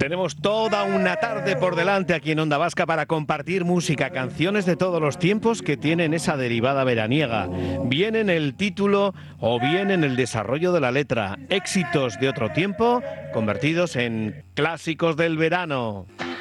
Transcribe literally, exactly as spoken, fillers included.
Tenemos toda una tarde por delante aquí en Onda Vasca para compartir música, canciones de todos los tiempos que tienen esa derivada veraniega, bien en el título o bien en el desarrollo de la letra. Éxitos de otro tiempo convertidos en clásicos del verano.